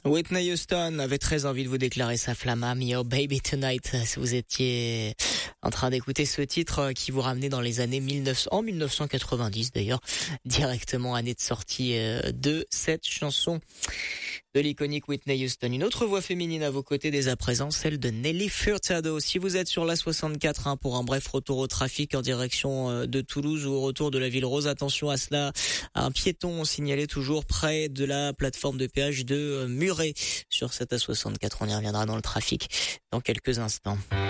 Whitney Houston avait très envie de vous déclarer sa flamme. I'm your baby tonight. Si vous étiez en train d'écouter ce titre qui vous ramenait dans les années 1990 d'ailleurs, directement année de sortie de cette chanson de l'iconique Whitney Houston. Une autre voix féminine à vos côtés dès à présent, celle de Nelly Furtado. Si vous êtes sur la 64 pour un bref retour au trafic en direction de Toulouse ou au retour de la Ville Rose, attention à cela. Un piéton signalé toujours près de la plateforme de péage de Muret sur cette A64. On y reviendra dans le trafic dans quelques instants.